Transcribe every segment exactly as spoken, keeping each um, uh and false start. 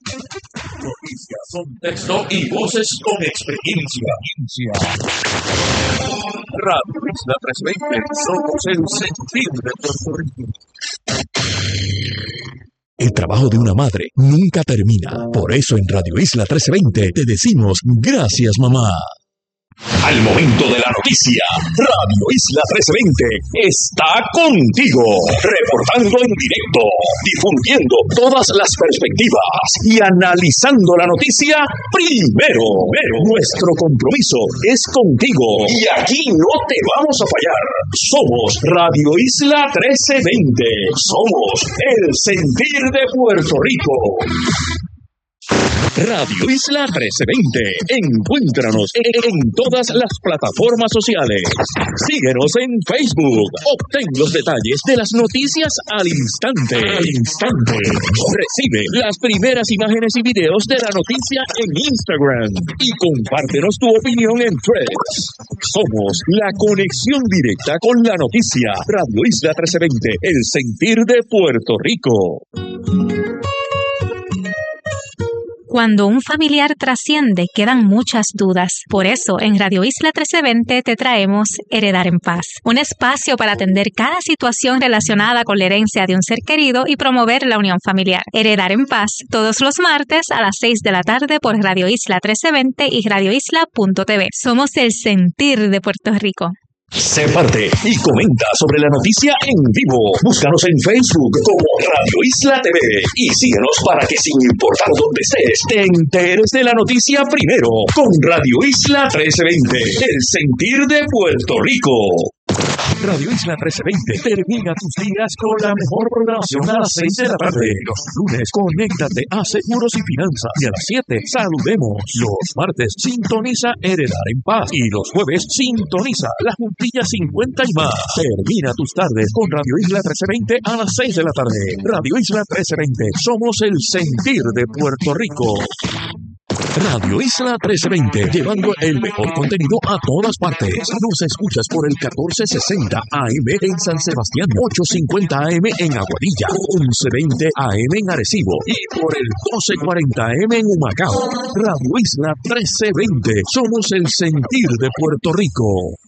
Noticias son texto y voces con experiencia. Radio Isla trescientos veinte, somos el sentir de Puerto Rico. El trabajo de una madre nunca termina. Por eso en Radio Isla trescientos veinte te decimos gracias, mamá. Al momento de la noticia, Radio Isla trescientos veinte está contigo, reportando en directo, difundiendo todas las perspectivas y analizando la noticia primero. Pero nuestro compromiso es contigo y aquí no te vamos a fallar. Somos Radio Isla trescientos veinte, somos el sentir de Puerto Rico. Radio Isla trescientos veinte. Encuéntranos en todas las plataformas sociales. Síguenos en Facebook. Obtén los detalles de las noticias al instante. Al instante. Recibe las primeras imágenes y videos de la noticia en Instagram. Y compártenos tu opinión en Threads. Somos la conexión directa con la noticia. Radio Isla trescientos veinte. El sentir de Puerto Rico. Cuando un familiar trasciende, quedan muchas dudas. Por eso, en Radio Isla trescientos veinte te traemos Heredar en Paz, un espacio para atender cada situación relacionada con la herencia de un ser querido y promover la unión familiar. Heredar en Paz, todos los martes a las seis de la tarde por Radio Isla trescientos veinte y radio isla punto t v. Somos el sentir de Puerto Rico. Sé parte y comenta sobre la noticia en vivo. Búscanos en Facebook como Radio Isla T V y síguenos para que sin importar dónde estés, te enteres de la noticia primero con Radio Isla trescientos veinte, el sentir de Puerto Rico. Radio Isla trescientos veinte termina tus días con la mejor programación a las seis de la tarde. Los lunes, conéctate a Seguros y Finanzas. Y a las siete, saludemos. Los martes, sintoniza Heredar en Paz. Y los jueves, sintoniza La Juntilla cincuenta y más. Termina tus tardes con Radio Isla trescientos veinte a las seis de la tarde. Radio Isla trescientos veinte, somos el sentir de Puerto Rico. Radio Isla trescientos veinte, llevando el mejor contenido a todas partes. Nos escuchas por el catorce sesenta A M en San Sebastián, ochocientos cincuenta A M en Aguadilla, once veinte A M en Arecibo y por el doce cuarenta A M en Humacao. Radio Isla trescientos veinte, somos el sentir de Puerto Rico.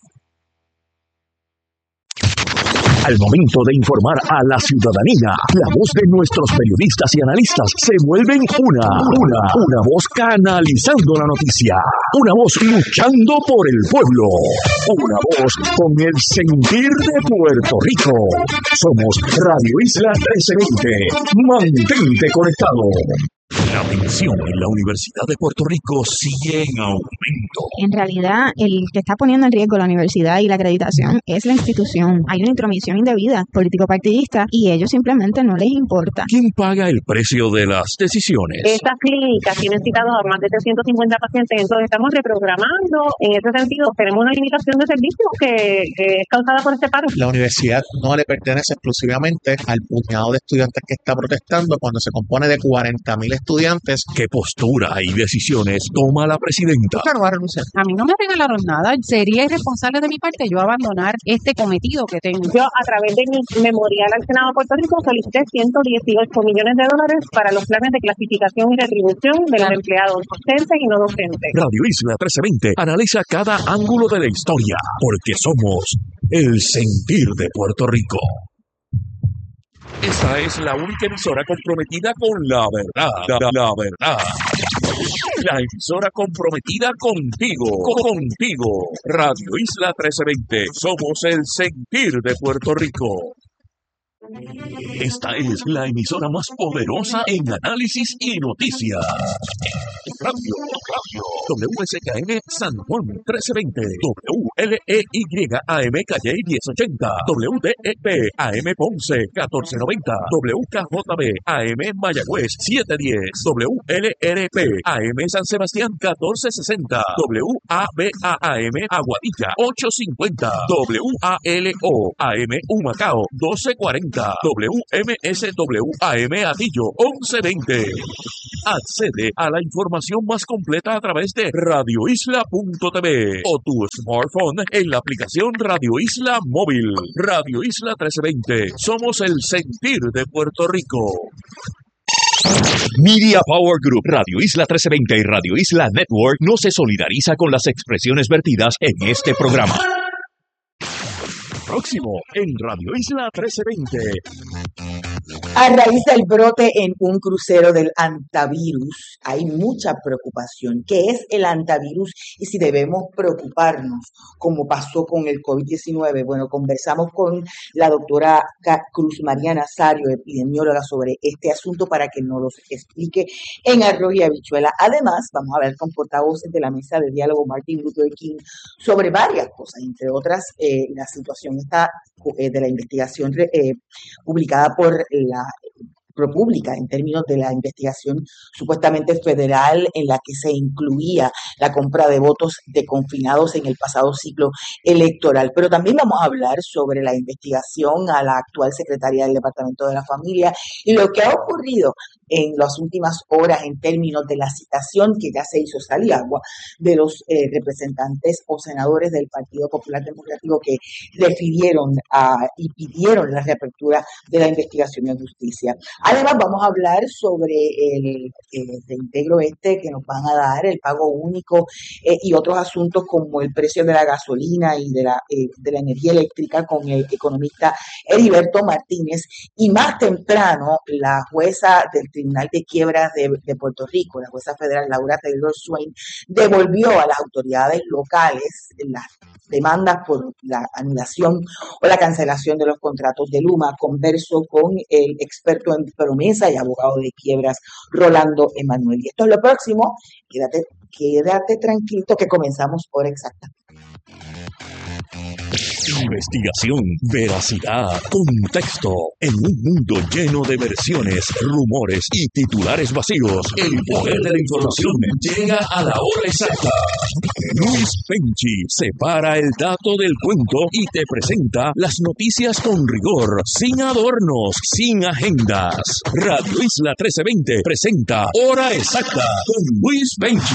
Al momento de informar a la ciudadanía, la voz de nuestros periodistas y analistas se vuelven una, una, una voz canalizando la noticia, una voz luchando por el pueblo, una voz con el sentir de Puerto Rico. Somos Radio Isla trescientos veinte. Mantente conectado. La tensión en la Universidad de Puerto Rico sigue en aumento. En realidad, el que está poniendo en riesgo la universidad y la acreditación es la institución. Hay una intromisión indebida político-partidista y ellos simplemente no les importa. ¿Quién paga el precio de las decisiones? Estas clínicas tienen citados a más de trescientos cincuenta pacientes, entonces estamos reprogramando. En ese sentido, tenemos una limitación de servicios que, que es causada por este paro. La universidad no le pertenece exclusivamente al puñado de estudiantes que está protestando cuando se compone de cuarenta mil estudiantes. ¿Qué postura y decisiones toma la presidenta? Yo no voy a renunciar. A mí no me regalaron nada. Sería irresponsable de mi parte yo abandonar este cometido que tengo. Yo, a través de mi memorial al Senado de Puerto Rico, solicité ciento dieciocho millones de dólares para los planes de clasificación y retribución de los empleados docentes y no docentes. Radio Isla trescientos veinte analiza cada ángulo de la historia, porque somos el sentir de Puerto Rico. Esta es la única emisora comprometida con la verdad, la, la verdad. La emisora comprometida contigo, contigo. Radio Isla trescientos veinte, somos el sentir de Puerto Rico. Esta es la emisora más poderosa en análisis y noticias. Radio, radio. W S K N San Juan trece veinte. W L E Y A M Calle diez ochenta. W D E P A M Ponce catorce noventa. W K J B A M Mayagüez siete diez. W L R P A M San Sebastián catorce sesenta. W A B A A M Aguadilla ocho cincuenta. W A L O A M Humacao doce cuarenta. W M S W A M Atillo once veinte. Accede a la información más completa a través de radio isla punto t v o tu smartphone en la aplicación Radio Isla Móvil. Radio Isla trescientos veinte. Somos el sentir de Puerto Rico. Media Power Group, Radio Isla trece veinte y Radio Isla Network no se solidariza con las expresiones vertidas en este programa. Próximo en Radio Isla trece veinte. A raíz del brote en un crucero del hantavirus, hay mucha preocupación. ¿Qué es el hantavirus y si debemos preocuparnos, como pasó con el COVID diecinueve? Bueno, conversamos con la doctora Cruz María Nazario, epidemióloga, sobre este asunto para que nos lo explique en Arroz y Habichuela. Además, vamos a hablar con portavoces de la mesa de diálogo Martin Luther King sobre varias cosas, entre otras, eh, la situación está eh, de la investigación eh, publicada por la ProPublica en términos de la investigación supuestamente federal en la que se incluía la compra de votos de confinados en el pasado ciclo electoral. Pero también vamos a hablar sobre la investigación a la actual secretaria del Departamento de la Familia y lo que ha ocurrido en las últimas horas en términos de la citación que ya se hizo salir agua de los eh, representantes o senadores del Partido Popular Democrático que refirieron a, y pidieron la reapertura de la investigación en justicia. Además, vamos a hablar sobre el, el reintegro este que nos van a dar, el pago único eh, y otros asuntos como el precio de la gasolina y de la, eh, de la energía eléctrica con el economista Heriberto Martínez. Y más temprano, la jueza del Tribunal de Quiebras de, de Puerto Rico, la jueza federal Laura Taylor Swain, devolvió a las autoridades locales las demandas por la anulación o la cancelación de los contratos de Luma. Converso con el experto en promesa y abogado de quiebras, Rolando Emanuel. Y esto es lo próximo. Quédate, quédate tranquilo que comenzamos hora exacta. Investigación, veracidad, contexto. En un mundo lleno de versiones, rumores y titulares vacíos, el poder de la información llega a la hora exacta. Luis Penchi separa el dato del cuento y te presenta las noticias con rigor, sin adornos, sin agendas. Radio Isla trece veinte presenta Hora Exacta con Luis Penchi.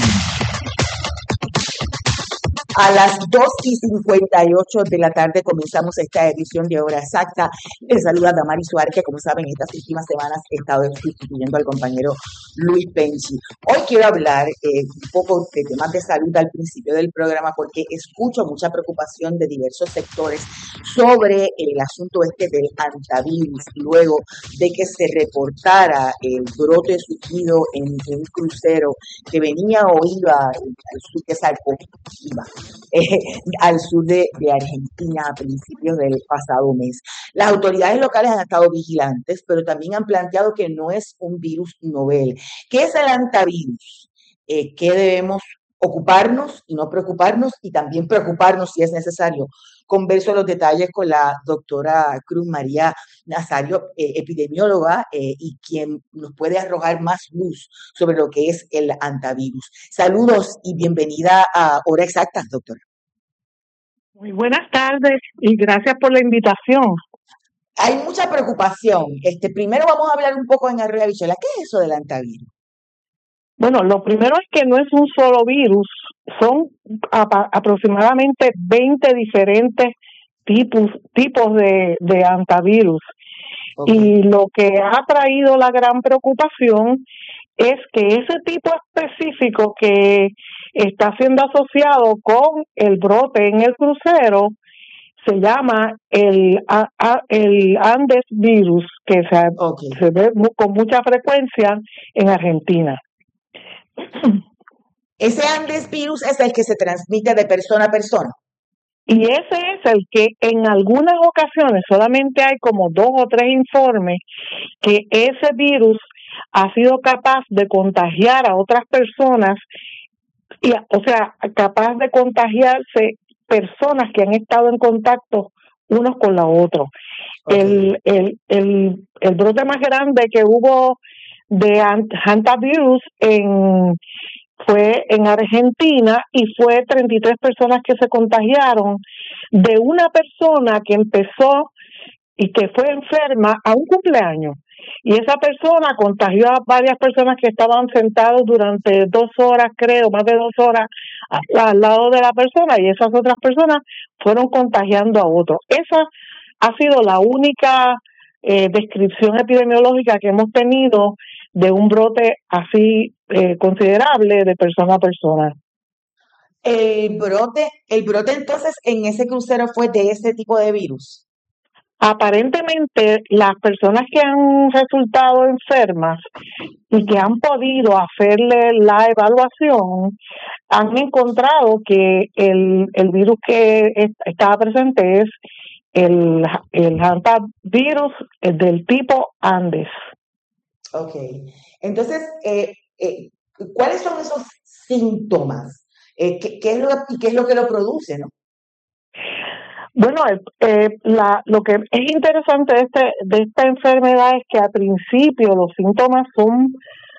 A las dos y cincuenta y ocho de la tarde comenzamos esta edición de Hora Exacta. Les saluda Damari Suárez, que como saben, estas últimas semanas he estado sustituyendo al compañero Luis Penchi. Hoy quiero hablar eh, un poco de temas de salud al principio del programa porque escucho mucha preocupación de diversos sectores sobre el asunto este del hantavirus, luego de que se reportara el brote surgido en, en un crucero que venía o iba al sur de Salco, iba. Eh, al sur de, de Argentina a principios del pasado mes. Las autoridades locales han estado vigilantes, pero también han planteado que no es un virus novel. ¿Qué es el hantavirus? Eh, ¿Qué debemos ocuparnos y no preocuparnos? Y también preocuparnos si es necesario. Converso los detalles con la doctora Cruz María Nazario, eh, epidemióloga, eh, y quien nos puede arrojar más luz sobre lo que es el hantavirus. Saludos y bienvenida a Hora Exacta, doctora. Muy buenas tardes y gracias por la invitación. Hay mucha preocupación. Este, primero vamos a hablar un poco en Arroyo Habichuela. ¿Qué es eso del hantavirus? Bueno, lo primero es que no es un solo virus, son a, aproximadamente veinte diferentes tipos, tipos de, de hantavirus. Okay. Y lo que ha traído la gran preocupación es que ese tipo específico que está siendo asociado con el brote en el crucero se llama el, a, a, el Andes virus, que se, okay. se ve con mucha frecuencia en Argentina. Ese Andes virus es el que se transmite de persona a persona. Y ese es el que en algunas ocasiones, solamente hay como dos o tres informes, que ese virus ha sido capaz de contagiar a otras personas, y, o sea, capaz de contagiarse personas que han estado en contacto unos con la otros. Okay. El, el, el, el brote más grande que hubo de hantavirus en fue en Argentina y fue treinta y tres personas que se contagiaron de una persona que empezó y que fue enferma a un cumpleaños. Y esa persona contagió a varias personas que estaban sentados durante dos horas, creo, más de dos horas al lado de la persona, y esas otras personas fueron contagiando a otros. Esa ha sido la única eh, descripción epidemiológica que hemos tenido de un brote así eh, considerable de persona a persona. El brote, el brote entonces en ese crucero fue de ese tipo de virus. Aparentemente, las personas que han resultado enfermas y que han podido hacerle la evaluación han encontrado que el, el virus que es, estaba presente es el, el hantavirus del tipo Andes. Ok. Entonces, eh, eh, ¿cuáles son esos síntomas? Eh, ¿qué, qué es lo, ¿Y qué es lo que lo produce, no? Bueno, eh, la, lo que es interesante de, este, de esta enfermedad es que al principio los síntomas son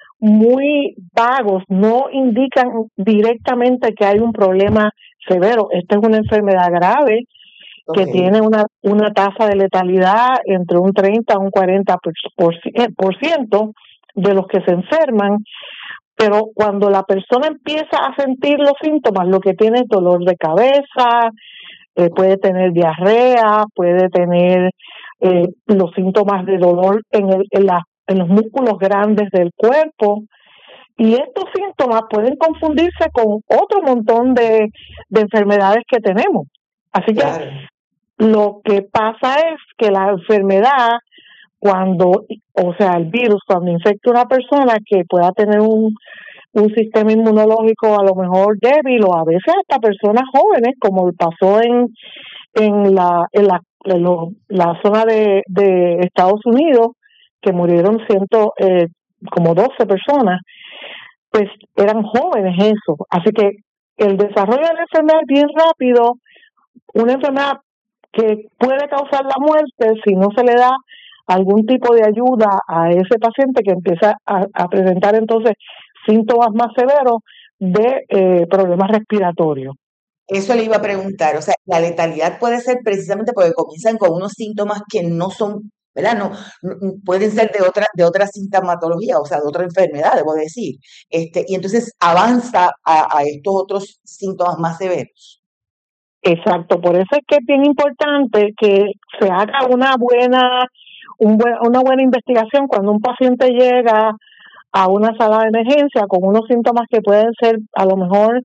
muy vagos, no indican directamente que hay un problema severo. Esta es una enfermedad grave que okay. tiene una, una tasa de letalidad entre un treinta a un cuarenta por ciento de los que se enferman, pero cuando la persona empieza a sentir los síntomas, lo que tiene es dolor de cabeza, eh, puede tener diarrea, puede tener eh, los síntomas de dolor en, el, en, la, en los músculos grandes del cuerpo, y estos síntomas pueden confundirse con otro montón de, de enfermedades que tenemos. Así claro. que lo que pasa es que la enfermedad, cuando, o sea, el virus, cuando infecta a una persona que pueda tener un, un sistema inmunológico a lo mejor débil, o a veces hasta personas jóvenes, como pasó en en la en la, en lo, la zona de, de Estados Unidos, que murieron ciento eh, como doce personas, pues eran jóvenes eso. Así que el desarrollo de la enfermedad es bien rápido, una enfermedad que puede causar la muerte si no se le da algún tipo de ayuda a ese paciente que empieza a, a presentar entonces síntomas más severos de eh, problemas respiratorios. Eso le iba a preguntar, o sea, la letalidad puede ser precisamente porque comienzan con unos síntomas que no son, ¿verdad? No, no pueden ser de otra de otra sintomatología, o sea, de otra enfermedad, debo decir. Este, y entonces avanza a, a estos otros síntomas más severos. Exacto, por eso es que es bien importante que se haga una buena un buen, una buena investigación cuando un paciente llega a una sala de emergencia con unos síntomas que pueden ser a lo mejor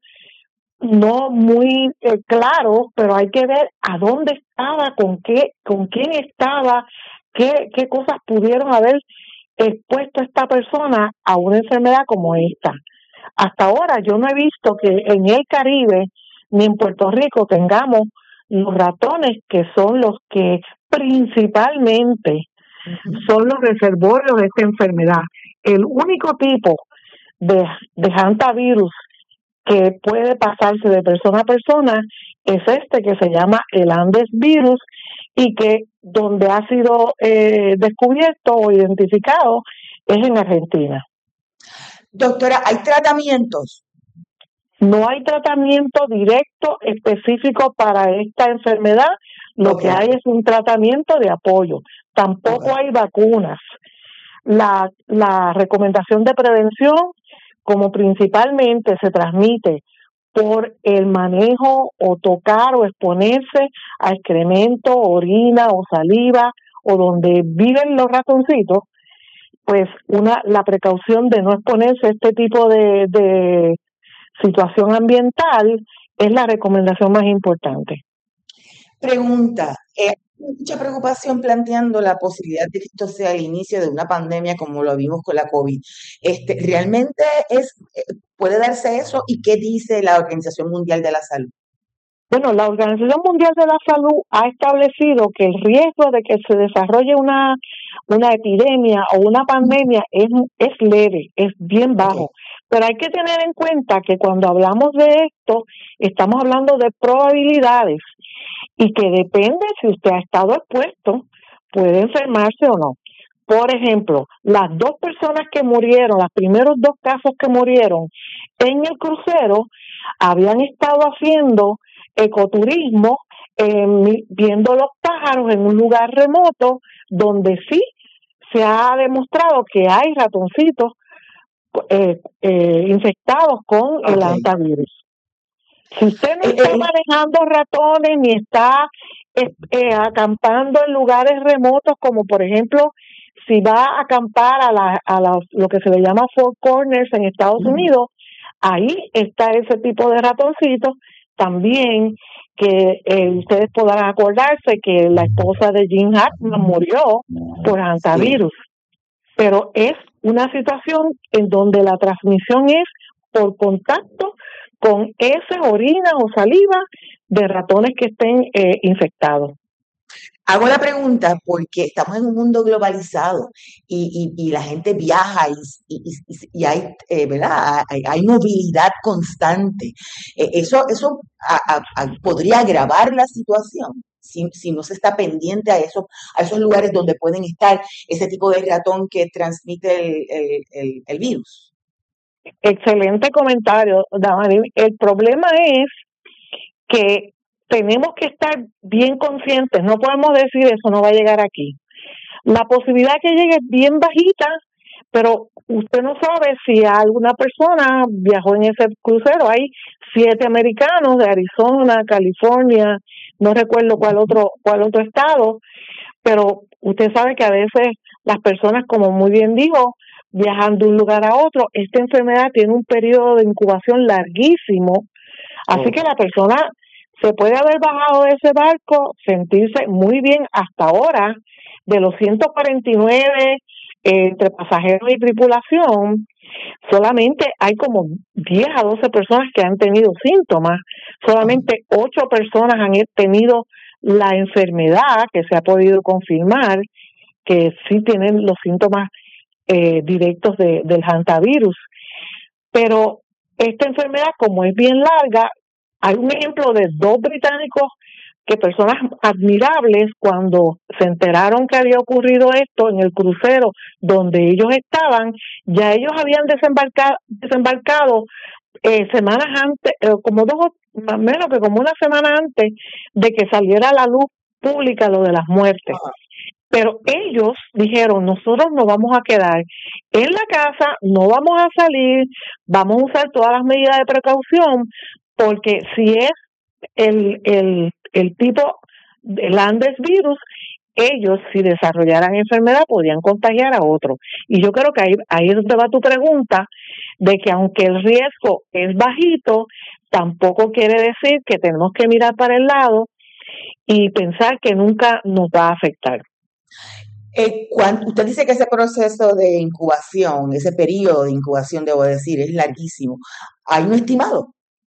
no muy eh, claros, pero hay que ver a dónde estaba, con qué, con quién estaba, qué, qué cosas pudieron haber expuesto a esta persona a una enfermedad como esta. Hasta ahora yo no he visto que en el Caribe ni en Puerto Rico tengamos los ratones que son los que principalmente uh-huh. son los reservorios de esta enfermedad. El único tipo de, de hantavirus que puede pasarse de persona a persona es este que se llama el Andes virus, y que donde ha sido eh, descubierto o identificado es en Argentina. Doctora, ¿hay tratamientos? No hay tratamiento directo específico para esta enfermedad, lo okay. que hay es un tratamiento de apoyo. Tampoco okay. hay vacunas. La, la recomendación de prevención, como principalmente se transmite por el manejo o tocar o exponerse a excremento, orina o saliva o donde viven los ratoncitos, pues una la precaución de no exponerse a este tipo de, de situación ambiental es la recomendación más importante. Pregunta, eh, mucha preocupación planteando la posibilidad de que esto sea el inicio de una pandemia como lo vimos con la COVID. Este, ¿realmente es puede darse eso? ¿Y qué dice la Organización Mundial de la Salud? Bueno, la Organización Mundial de la Salud ha establecido que el riesgo de que se desarrolle una, una epidemia o una pandemia es, es leve, es bien bajo. Okay. Pero hay que tener en cuenta que cuando hablamos de esto, estamos hablando de probabilidades y que depende si usted ha estado expuesto, puede enfermarse o no. Por ejemplo, las dos personas que murieron, los primeros dos casos que murieron en el crucero, habían estado haciendo ecoturismo, eh, viendo los pájaros en un lugar remoto donde sí se ha demostrado que hay ratoncitos eh, eh, infectados con okay. el hantavirus. Si usted no está manejando ratones ni está eh, eh, acampando en lugares remotos como por ejemplo si va a acampar a, la, a la, lo que se le llama Four Corners en Estados Unidos, ahí está ese tipo de ratoncitos. También que eh, ustedes podrán acordarse que la esposa de Jim Hackman murió por hantavirus, pero es una situación en donde la transmisión es por contacto con heces, orinas o saliva de ratones que estén eh, infectados. Hago la pregunta porque estamos en un mundo globalizado y, y, y la gente viaja y, y, y hay, eh, ¿verdad? Hay, hay movilidad constante. Eh, eso eso a, a, a, podría agravar la situación si, si no se está pendiente a, eso, a esos lugares donde pueden estar ese tipo de ratón que transmite el, el, el, el virus. Excelente comentario, Damari. El problema es que tenemos que estar bien conscientes, no podemos decir eso no va a llegar aquí. La posibilidad que llegue es bien bajita, pero usted no sabe si alguna persona viajó en ese crucero. Hay siete americanos de Arizona, California, no recuerdo cuál otro, cuál otro estado, pero usted sabe que a veces las personas, como muy bien dijo, viajan de un lugar a otro. Esta enfermedad tiene un periodo de incubación larguísimo, así que la persona se puede haber bajado de ese barco, sentirse muy bien hasta ahora. De los ciento cuarenta y nueve eh, entre pasajeros y tripulación, solamente hay como diez a doce personas que han tenido síntomas. Solamente ocho personas han tenido la enfermedad, que se ha podido confirmar que sí tienen los síntomas eh, directos de, del hantavirus. Pero esta enfermedad, como es bien larga, hay un ejemplo de dos británicos que personas admirables, cuando se enteraron que había ocurrido esto en el crucero donde ellos estaban, ya ellos habían desembarcado, desembarcado eh, semanas antes, eh, como dos, más o menos que como una semana antes de que saliera a la luz pública lo de las muertes. Pero ellos dijeron, nosotros nos vamos a quedar en la casa, no vamos a salir, vamos a usar todas las medidas de precaución, porque si es el, el, el tipo del Andes virus, ellos, si desarrollaran enfermedad, podían contagiar a otros. Y yo creo que ahí, ahí es donde va tu pregunta, de que aunque el riesgo es bajito, tampoco quiere decir que tenemos que mirar para el lado y pensar que nunca nos va a afectar. Eh, cuando, usted dice que ese proceso de incubación, ese periodo de incubación, debo decir, es larguísimo. ¿Hay un estimado?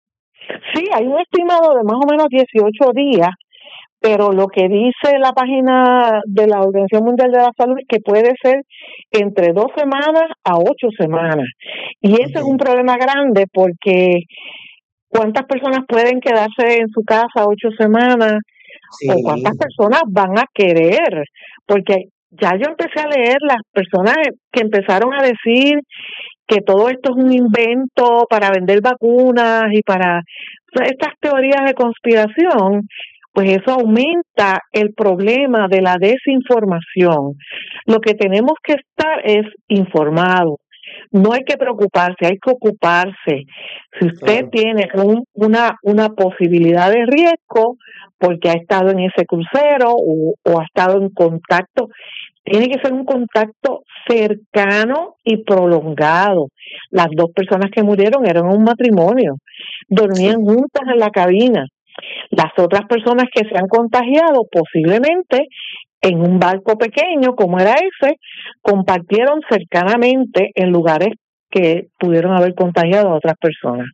Sí, hay un estimado de más o menos dieciocho días, pero lo que dice la página de la Organización Mundial de la Salud es que puede ser entre dos semanas a ocho semanas. Y ese okay. es un problema grande porque ¿cuántas personas pueden quedarse en su casa ocho semanas? Sí. ¿O cuántas personas van a querer? Porque ya yo empecé a leer las personas que empezaron a decir que todo esto es un invento para vender vacunas y para estas teorías de conspiración, pues eso aumenta el problema de la desinformación. Lo que tenemos que estar es informados. No hay que preocuparse, hay que ocuparse. Si usted claro. tiene un, una, una posibilidad de riesgo porque ha estado en ese crucero o, o ha estado en contacto, tiene que ser un contacto cercano y prolongado. Las dos personas que murieron eran un matrimonio, dormían sí. juntas en la cabina. Las otras personas que se han contagiado, posiblemente en un barco pequeño como era ese, compartieron cercanamente en lugares que pudieron haber contagiado a otras personas.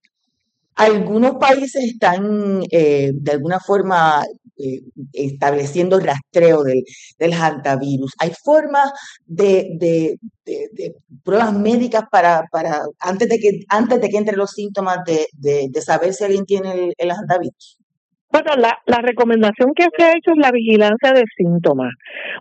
Algunos países están eh, de alguna forma eh, estableciendo rastreo del, del hantavirus. ¿Hay formas de, de, de, de pruebas médicas para, para antes de que antes de que entren los síntomas de, de, de saber si alguien tiene el, el hantavirus? Bueno, la, la recomendación que se ha hecho es la vigilancia de síntomas,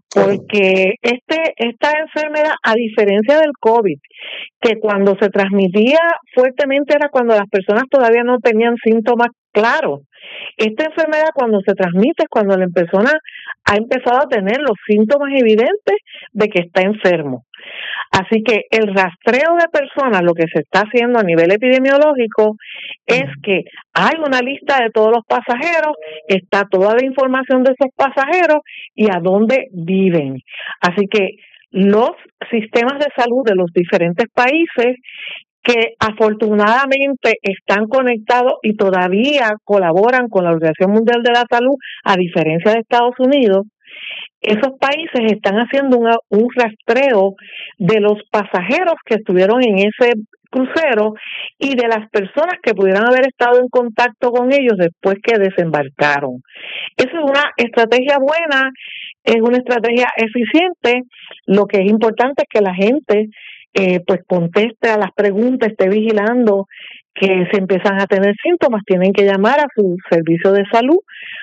porque este esta enfermedad, a diferencia del COVID, que cuando se transmitía fuertemente era cuando las personas todavía no tenían síntomas claros. Esta enfermedad cuando se transmite es cuando la persona ha empezado a tener los síntomas evidentes de que está enfermo. Así que el rastreo de personas, lo que se está haciendo a nivel epidemiológico es que hay una lista de todos los pasajeros, está toda la información de esos pasajeros y a dónde viven. Así que los sistemas de salud de los diferentes países que afortunadamente están conectados y todavía colaboran con la Organización Mundial de la Salud, a diferencia de Estados Unidos. Esos países están haciendo una, un rastreo de los pasajeros que estuvieron en ese crucero y de las personas que pudieran haber estado en contacto con ellos después que desembarcaron. Esa es una estrategia buena, es una estrategia eficiente. Lo que es importante es que la gente eh, pues conteste a las preguntas, esté vigilando que si empiezan a tener síntomas, tienen que llamar a su servicio de salud,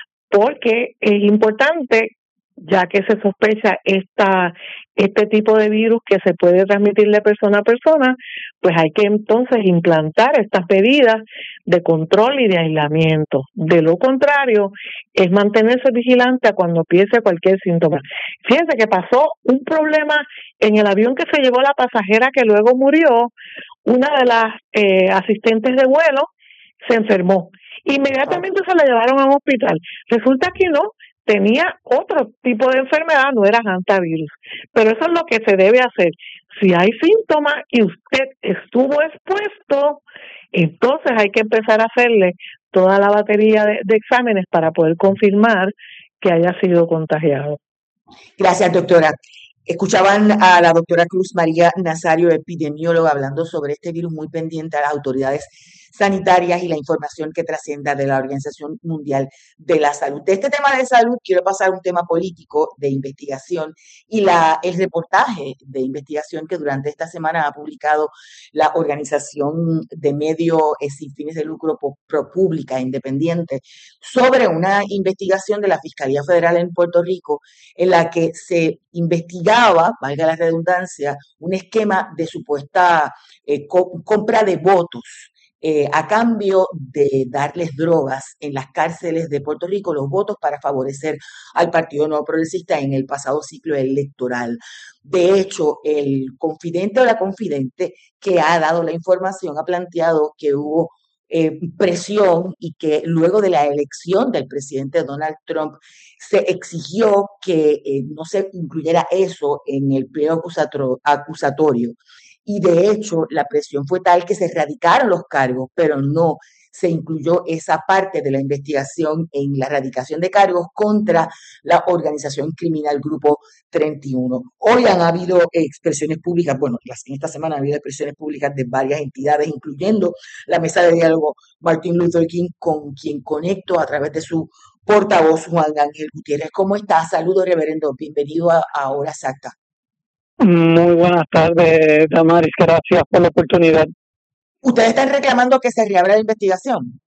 porque es importante, ya que se sospecha esta este tipo de virus que se puede transmitir de persona a persona, pues hay que entonces implantar estas medidas de control y de aislamiento. De lo contrario, es mantenerse vigilante a cuando empiece cualquier síntoma. Fíjense que pasó un problema en el avión que se llevó la pasajera que luego murió. Una de las eh, asistentes de vuelo se enfermó. Inmediatamente se la llevaron a un hospital. Resulta que no, tenía otro tipo de enfermedad, no era hantavirus. Pero eso es lo que se debe hacer. Si hay síntomas y usted estuvo expuesto, entonces hay que empezar a hacerle toda la batería de, de exámenes para poder confirmar que haya sido contagiado. Gracias, doctora. Escuchaban a la doctora Cruz María Nazario, epidemióloga, hablando sobre este virus, muy pendiente a las autoridades sanitarias y la información que trascienda de la Organización Mundial de la Salud. De este tema de salud quiero pasar a un tema político de investigación y la el reportaje de investigación que durante esta semana ha publicado la organización de medios eh, sin fines de lucro ProPublica Independiente sobre una investigación de la Fiscalía Federal en Puerto Rico en la que se investigaba, valga la redundancia, un esquema de supuesta eh, co- compra de votos Eh, a cambio de darles drogas en las cárceles de Puerto Rico, los votos para favorecer al Partido Nuevo Progresista en el pasado ciclo electoral. De hecho, el confidente o la confidente que ha dado la información ha planteado que hubo eh, presión y que luego de la elección del presidente Donald Trump se exigió que eh, no se incluyera eso en el pliego acusato- acusatorio. Y de hecho, la presión fue tal que se erradicaron los cargos, pero no se incluyó esa parte de la investigación en la erradicación de cargos contra la organización criminal Grupo treinta y uno. Hoy han habido expresiones públicas, bueno, en esta semana ha habido expresiones públicas de varias entidades, incluyendo la mesa de diálogo Martin Luther King, con quien conecto a través de su portavoz Juan Ángel Gutiérrez. ¿Cómo está? Saludos, reverendo. Bienvenido a, a Hora Exacta. Muy buenas tardes, Damaris. Gracias por la oportunidad. ¿Ustedes están reclamando que se reabra la investigación?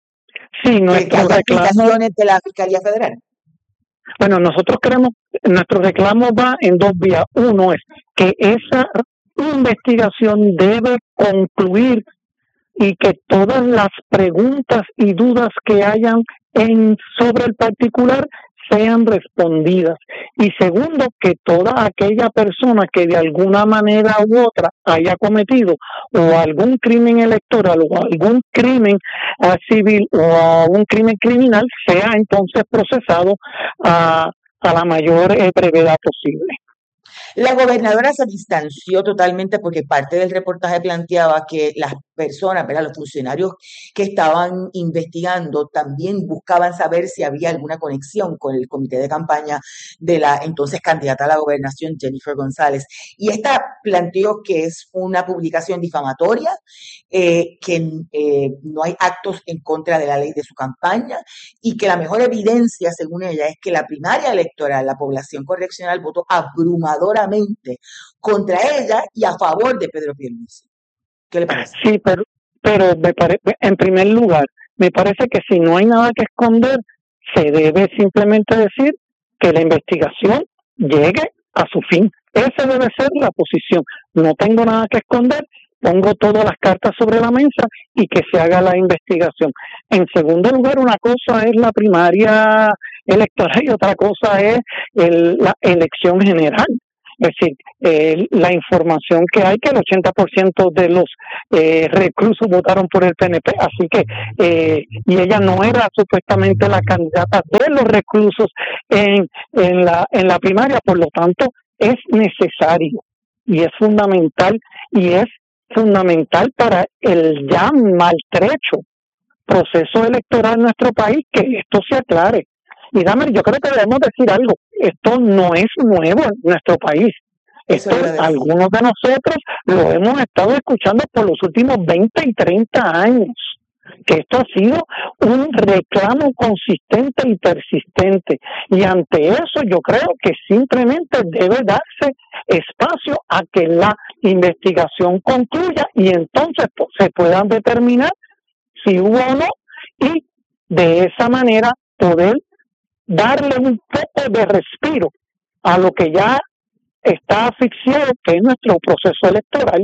Sí, nuestro reclamo de la Fiscalía Federal. Bueno, nosotros queremos, nuestro reclamo va en dos vías. Uno es que esa investigación debe concluir y que todas las preguntas y dudas que hayan en sobre el particular sean respondidas. Y segundo, que toda aquella persona que de alguna manera u otra haya cometido o algún crimen electoral o algún crimen uh, civil o uh, un crimen criminal sea entonces procesado uh, a la mayor eh, brevedad posible. La gobernadora se distanció totalmente porque parte del reportaje planteaba que las personas, ¿verdad?, los funcionarios que estaban investigando también buscaban saber si había alguna conexión con el comité de campaña de la entonces candidata a la gobernación, Jennifer González. Y esta planteó que es una publicación difamatoria, eh, que eh, no hay actos en contra de la ley de su campaña y que la mejor evidencia, según ella, es que la primaria electoral, la población correccional votó abrumadoramente contra ella y a favor de Pedro Pierluisi. ¿Qué le parece? Sí, pero, pero me parece, en primer lugar, me parece que si no hay nada que esconder, se debe simplemente decir que la investigación llegue a su fin. Esa debe ser la posición. No tengo nada que esconder, pongo todas las cartas sobre la mesa y que se haga la investigación. En segundo lugar, una cosa es la primaria electoral y otra cosa es el, la elección general. Es decir, eh, la información que hay, que el ochenta por ciento de los eh, reclusos votaron por el P N P, así que, eh, y ella no era supuestamente la candidata de los reclusos en, en, la, en la primaria, por lo tanto, es necesario y es fundamental, y es fundamental para el ya maltrecho proceso electoral en nuestro país, que esto se aclare. Y dame, yo creo que debemos decir algo, esto no es nuevo en nuestro país. Esto, algunos de nosotros lo hemos estado escuchando por los últimos veinte y treinta años, que esto ha sido un reclamo consistente y persistente. Y ante eso yo creo que simplemente debe darse espacio a que la investigación concluya y entonces pues, se puedan determinar si hubo o no, y de esa manera poder darle un poco de respiro a lo que ya está asfixiado, que es nuestro proceso electoral.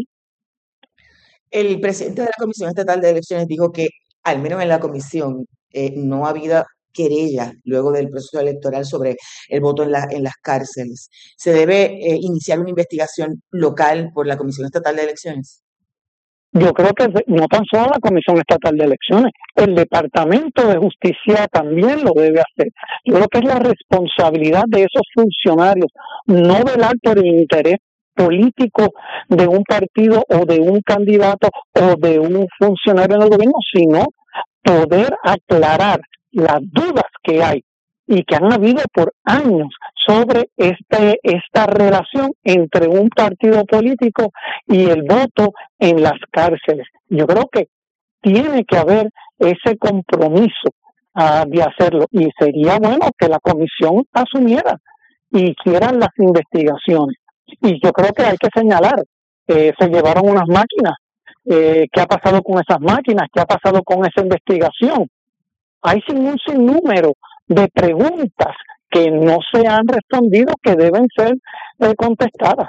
El presidente de la Comisión Estatal de Elecciones dijo que, al menos en la comisión, eh, no ha habido querella luego del proceso electoral sobre el voto en, la, en las cárceles. ¿Se debe eh, iniciar una investigación local por la Comisión Estatal de Elecciones? Yo creo que no tan solo la Comisión Estatal de Elecciones, el Departamento de Justicia también lo debe hacer. Yo creo que es la responsabilidad de esos funcionarios no velar por el interés político de un partido o de un candidato o de un funcionario en el gobierno, sino poder aclarar las dudas que hay y que han habido por años sobre este esta relación entre un partido político y el voto en las cárceles. Yo creo que tiene que haber ese compromiso uh, de hacerlo, y sería bueno que la comisión asumiera y hicieran las investigaciones. Y yo creo que hay que señalar, eh, se llevaron unas máquinas, eh, ¿qué ha pasado con esas máquinas? ¿Qué ha pasado con esa investigación? Hay un sinnúmero de preguntas que no se han respondido, que deben ser eh, contestadas.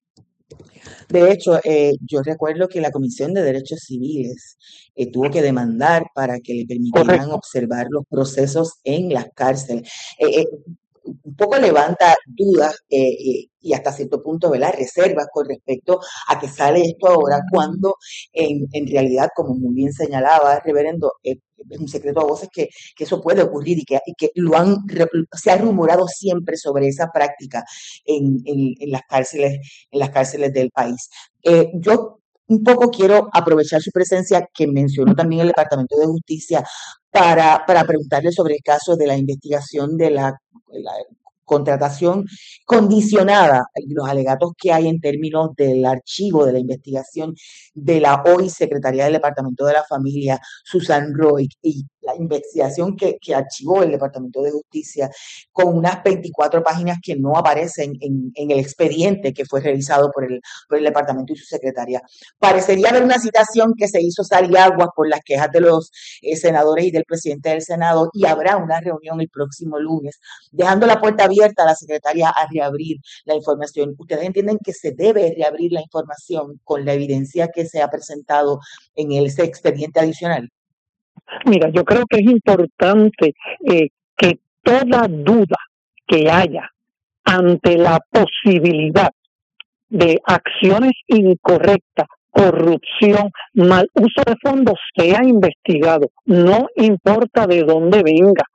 De hecho, eh, yo recuerdo que la Comisión de Derechos Civiles eh, tuvo que demandar para que le permitieran Correcto. observar los procesos en las cárceles. Eh, eh, un poco levanta dudas eh, eh, y hasta cierto punto, ¿verdad?, reservas con respecto a que sale esto ahora, cuando en, en realidad, como muy bien señalaba el reverendo, eh, es un secreto a voces que, que eso puede ocurrir y que, y que lo han se ha rumorado siempre sobre esa práctica en, en, en las cárceles en las cárceles del país. Eh, yo un poco quiero aprovechar su presencia, que mencionó también el Departamento de Justicia, para, para preguntarle sobre el caso de la investigación de la, la contratación condicionada, los alegatos que hay en términos del archivo de la investigación de la hoy secretaria del Departamento de la Familia, Susan Roy, y la investigación que, que archivó el Departamento de Justicia con unas veinticuatro páginas que no aparecen en, en el expediente que fue revisado por el, por el Departamento y su secretaria. Parecería haber una citación que se hizo sal y aguas por las quejas de los eh, senadores y del presidente del Senado, y habrá una reunión el próximo lunes, dejando la puerta abierta a la secretaria a reabrir la información. ¿Ustedes entienden que se debe reabrir la información con la evidencia que se ha presentado en ese expediente adicional? Mira, yo creo que es importante eh, que toda duda que haya ante la posibilidad de acciones incorrectas, corrupción, mal uso de fondos, sea investigado, no importa de dónde venga.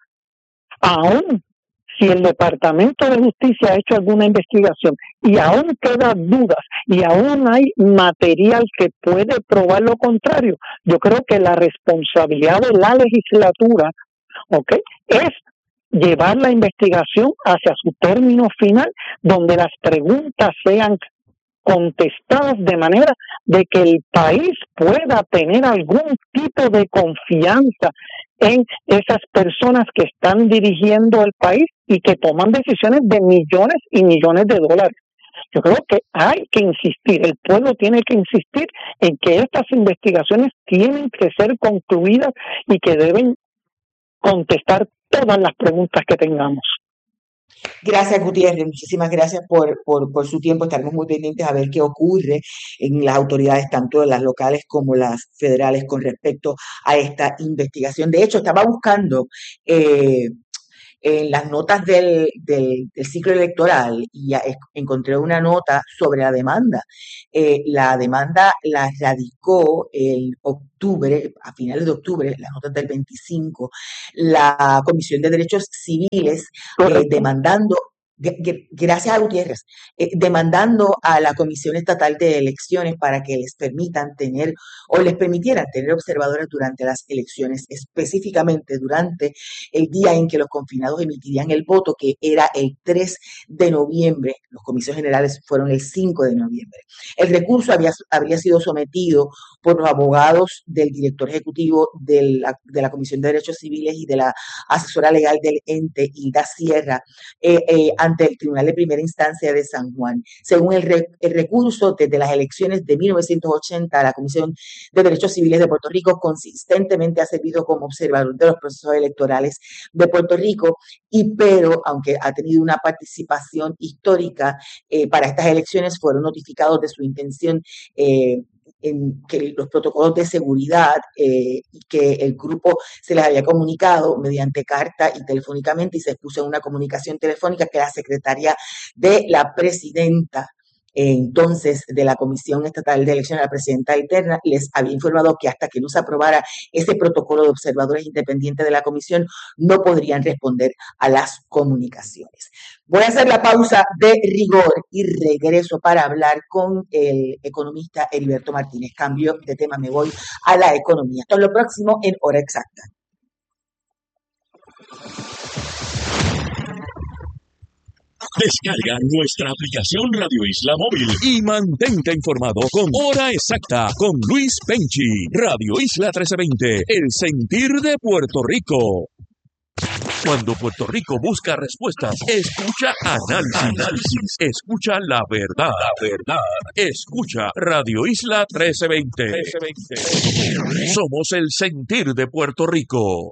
Aún si el Departamento de Justicia ha hecho alguna investigación y aún quedan dudas y aún hay material que puede probar lo contrario, yo creo que la responsabilidad de la legislatura, ¿okay?, es llevar la investigación hacia su término final, donde las preguntas sean contestadas de manera de que el país pueda tener algún tipo de confianza en esas personas que están dirigiendo el país y que toman decisiones de millones y millones de dólares. Yo creo que hay que insistir, el pueblo tiene que insistir en que estas investigaciones tienen que ser concluidas y que deben contestar todas las preguntas que tengamos. Gracias, Gutiérrez. Muchísimas gracias por, por, por su tiempo. Estaremos muy pendientes a ver qué ocurre en las autoridades, tanto las locales como las federales, con respecto a esta investigación. De hecho, estaba buscando eh, en las notas del, del, del ciclo electoral y ya encontré una nota sobre la demanda. Eh, la demanda la radicó el octubre, a finales de octubre, las notas del veinticinco, la Comisión de Derechos Civiles, eh, demandando gracias a Gutiérrez, eh, demandando a la Comisión Estatal de Elecciones para que les permitan tener o les permitieran tener observadores durante las elecciones, específicamente durante el día en que los confinados emitirían el voto, que era el tres de noviembre. Los comicios generales fueron el cinco de noviembre. El recurso había, habría sido sometido por los abogados del director ejecutivo de la, de la Comisión de Derechos Civiles y de la asesora legal del ente, Hilda Sierra, eh, eh, ante el Tribunal de Primera Instancia de San Juan. Según el, re, el recurso, desde las elecciones de mil novecientos ochenta, la Comisión de Derechos Civiles de Puerto Rico consistentemente ha servido como observador de los procesos electorales de Puerto Rico, y pero, aunque ha tenido una participación histórica eh, para estas elecciones, fueron notificados de su intención eh, en que los protocolos de seguridad eh, y que el grupo se les había comunicado mediante carta y telefónicamente, y se expuso en una comunicación telefónica que la secretaria de la presidenta entonces de la Comisión Estatal de Elecciones, la presidenta alterna, les había informado que hasta que no se aprobara ese protocolo de observadores independientes de la comisión, no podrían responder a las comunicaciones. Voy a hacer la pausa de rigor y regreso para hablar con el economista Heriberto Martínez. Cambio de tema, me voy a la economía. Esto es lo próximo en Hora Exacta. Descarga nuestra aplicación Radio Isla Móvil y mantente informado con Hora Exacta con Luis Penchi. Radio Isla trece veinte, el sentir de Puerto Rico. Cuando Puerto Rico busca respuestas, escucha análisis, análisis, escucha la verdad, la verdad, escucha Radio Isla trece veinte. Somos el sentir de Puerto Rico.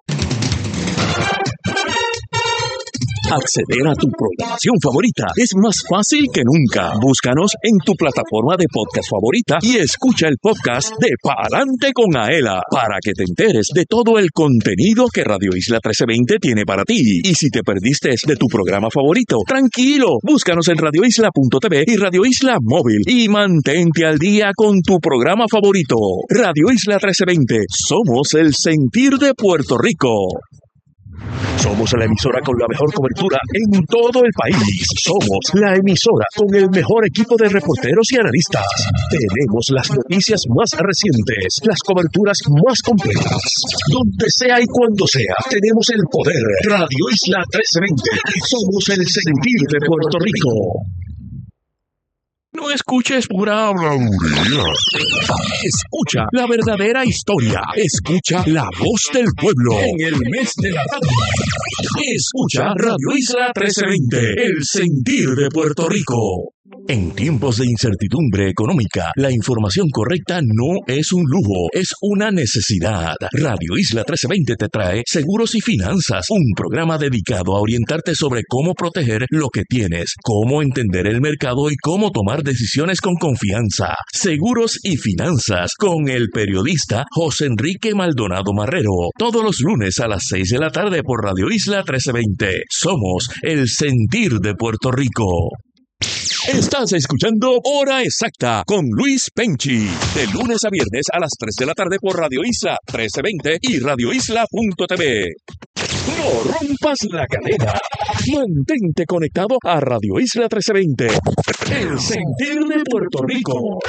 Acceder a tu programación favorita es más fácil que nunca. Búscanos en tu plataforma de podcast favorita y escucha el podcast de Pa'lante con Aela para que te enteres de todo el contenido que Radio Isla trece veinte tiene para ti. Y si te perdiste de tu programa favorito, tranquilo, búscanos en radio isla punto t v y Radio Isla Móvil y mantente al día con tu programa favorito. Radio Isla trece veinte, somos el sentir de Puerto Rico. Somos la emisora con la mejor cobertura en todo el país. Somos la emisora con el mejor equipo de reporteros y analistas. Tenemos las noticias más recientes, las coberturas más completas. Donde sea y cuando sea, tenemos el poder. Radio Isla trece veinte. Somos el sentir de Puerto Rico. No escuches pura habladuría. Escucha la verdadera historia. Escucha la voz del pueblo en el mes de la radio. Escucha Radio Isla trece veinte, el sentir de Puerto Rico. En tiempos de incertidumbre económica, la información correcta no es un lujo, es una necesidad. Radio Isla trece veinte te trae Seguros y Finanzas, un programa dedicado a orientarte sobre cómo proteger lo que tienes, cómo entender el mercado y cómo tomar decisiones con confianza. Seguros y Finanzas con el periodista José Enrique Maldonado Marrero, todos los lunes a las seis de la tarde por Radio Isla trece veinte. Somos el sentir de Puerto Rico. Estás escuchando Hora Exacta con Luis Penchi, de lunes a viernes a las tres de la tarde por Radio Isla trece veinte y radio isla punto t v. No rompas la cadena. Mantente conectado a Radio Isla trece veinte, el sentir de Puerto Rico.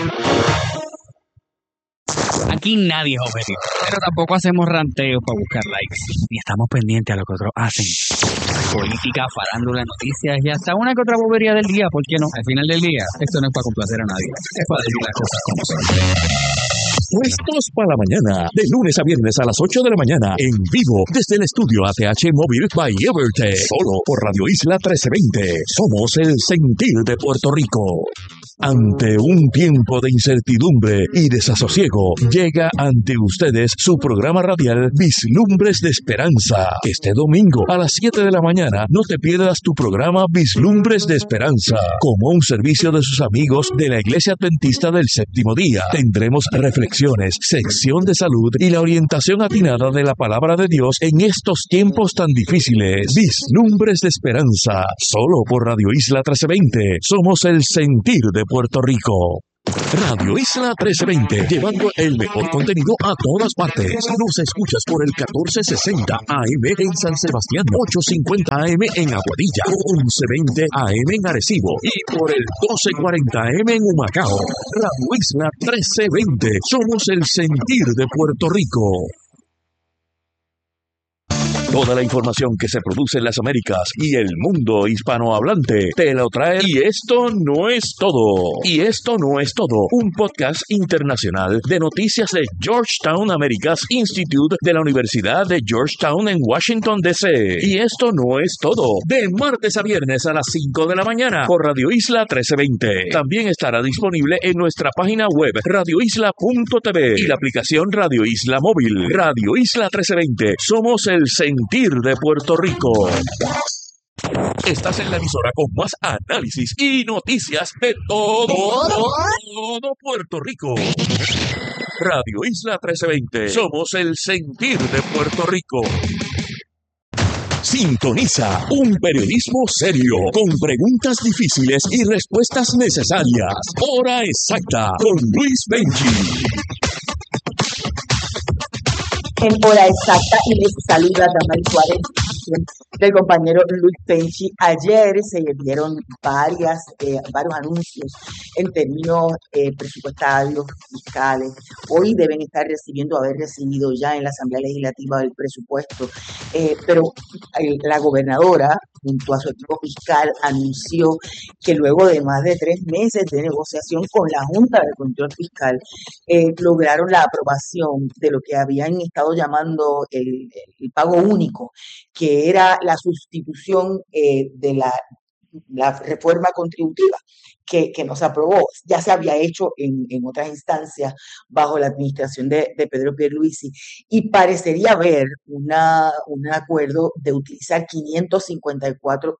Aquí nadie es objetivo, pero tampoco hacemos ranteos para buscar likes, ni estamos pendientes a lo que otros hacen. Política, farándula, noticias y hasta una que otra bobería del día, ¿por qué no? Al final del día, esto no es para complacer a nadie, es para decir las cosas como son. Puestos para la mañana, de lunes a viernes a las ocho de la mañana, en vivo, desde el estudio A T H Móvil by Evertech, solo por Radio Isla trece veinte. Somos el sentir de Puerto Rico. Ante un tiempo de incertidumbre y desasosiego, llega ante ustedes su programa radial Vislumbres de Esperanza. Este domingo a las siete de la mañana no te pierdas tu programa Vislumbres de Esperanza. Como un servicio de sus amigos de la Iglesia Adventista del Séptimo Día, tendremos reflexiones, sección de salud y la orientación atinada de la Palabra de Dios en estos tiempos tan difíciles. Vislumbres de Esperanza, solo por Radio Isla trece veinte. Somos el sentir de Puerto Rico. Radio Isla trece veinte, llevando el mejor contenido a todas partes. Nos escuchas por el catorce sesenta A M en San Sebastián, ochocientos cincuenta A M en Aguadilla, once veinte A M en Arecibo y por el doce cuarenta A M en Humacao. Radio Isla trece veinte, somos el sentir de Puerto Rico. Toda la información que se produce en las Américas y el mundo hispanohablante te lo trae. Y esto no es todo. Y esto no es todo. Un podcast internacional de noticias de Georgetown Americas Institute de la Universidad de Georgetown en Washington, D C Y esto no es todo. De martes a viernes a las cinco de la mañana por Radio Isla trece veinte. También estará disponible en nuestra página web radio isla punto t v y la aplicación Radio Isla Móvil. Radio Isla trece veinte. Somos el sentir de Puerto Rico. Estás en la emisora con más análisis y noticias de todo, todo Puerto Rico. Radio Isla trece veinte. Somos el sentir de Puerto Rico. Sintoniza un periodismo serio, con preguntas difíciles y respuestas necesarias. Hora exacta con Luis Benji. En hora exacta, y les saluda Damaris Suárez del compañero Luis Penchi. Ayer se dieron varias, eh, varios anuncios en términos eh, presupuestarios, fiscales. Hoy deben estar recibiendo, haber recibido ya en la Asamblea Legislativa el presupuesto, eh, pero eh, la gobernadora, junto a su equipo fiscal, anunció que luego de más de tres meses de negociación con la Junta de Control Fiscal, eh, lograron la aprobación de lo que habían estado llamando el, el pago único, que era la sustitución eh, de la, la reforma contributiva que, que nos aprobó. Ya se había hecho en, en otras instancias bajo la administración de, de Pedro Pierluisi, y parecería haber una, un acuerdo de utilizar quinientos cincuenta y cuatro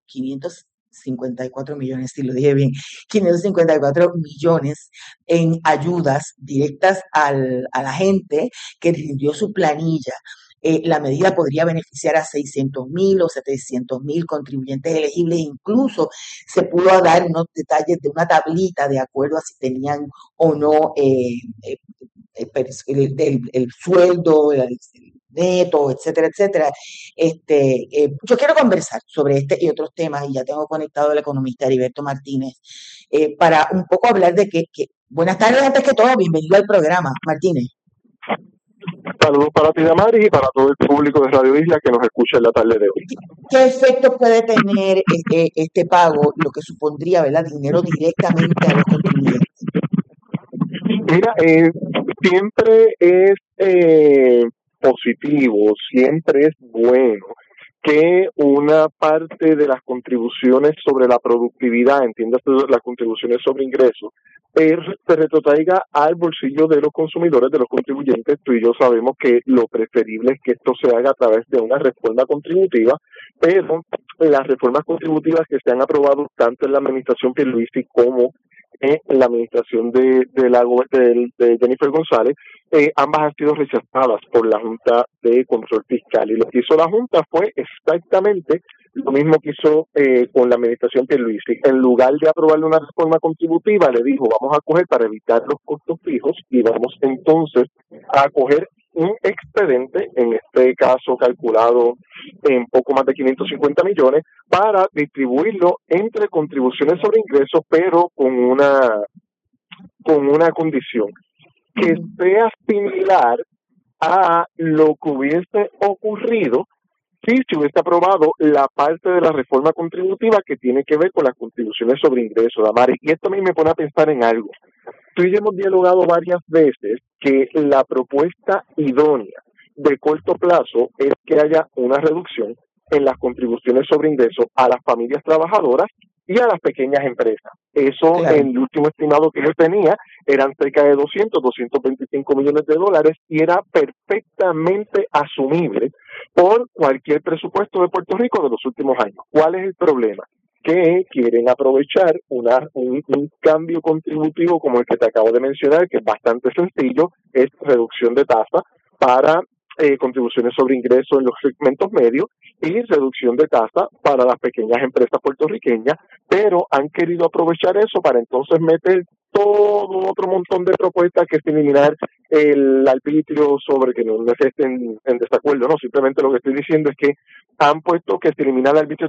millones, si lo dije bien, quinientos cincuenta y cuatro millones en ayudas directas al, a la gente que rindió su planilla. Eh, la medida podría beneficiar a seiscientos mil o setecientos mil contribuyentes elegibles. Incluso se pudo dar unos detalles de una tablita de acuerdo a si tenían o no eh, eh, el, el, el sueldo, el, el neto, etcétera, etcétera. Este, eh, yo quiero conversar sobre este y otros temas, y ya tengo conectado al economista Heriberto Martínez eh, para un poco hablar de que, que... Buenas tardes, antes que todo, bienvenido al programa, Martínez. Saludos para ti, Damaris, y para todo el público de Radio Isla que nos escucha en la tarde de hoy. ¿Qué efecto puede tener este, este pago, lo que supondría, ¿verdad?, dinero directamente a los contribuyentes? Mira, eh, siempre es eh, positivo, siempre es bueno que una parte de las contribuciones sobre la productividad, entiéndase las contribuciones sobre ingresos, eh, se retrotraiga al bolsillo de los consumidores, de los contribuyentes. Tú y yo sabemos que lo preferible es que esto se haga a través de una reforma contributiva, pero las reformas contributivas que se han aprobado tanto en la administración Pierluisi como en la administración de, de, la, de, de Jennifer González, eh, ambas han sido rechazadas por la Junta de Control Fiscal. Y lo que hizo la Junta fue exactamente lo mismo que hizo eh, con la administración Pierluisi. En lugar de aprobarle una reforma contributiva, le dijo, vamos a coger para evitar los costos fijos y vamos entonces a coger un excedente, en este caso calculado en poco más de quinientos cincuenta millones, para distribuirlo entre contribuciones sobre ingresos, pero con una con una condición, que sea similar a lo que hubiese ocurrido si se hubiese aprobado la parte de la reforma contributiva que tiene que ver con las contribuciones sobre ingresos, Damaris. Y esto a mí me pone a pensar en algo. Tú y yo hemos dialogado varias veces que la propuesta idónea de corto plazo es que haya una reducción en las contribuciones sobre ingresos a las familias trabajadoras y a las pequeñas empresas. Eso, claro, en el último estimado que yo tenía, eran cerca de doscientos, doscientos veinticinco millones de dólares, y era perfectamente asumible por cualquier presupuesto de Puerto Rico de los últimos años. ¿Cuál es el problema? Que quieren aprovechar una, un, un cambio contributivo como el que te acabo de mencionar, que es bastante sencillo, es reducción de tasa para eh, contribuciones sobre ingresos en los segmentos medios y reducción de tasa para las pequeñas empresas puertorriqueñas, pero han querido aprovechar eso para entonces meter todo otro montón de propuestas, que es eliminar el arbitrio sobre que no estén en desacuerdo, no, simplemente lo que estoy diciendo es que han puesto que se elimina el arbitrio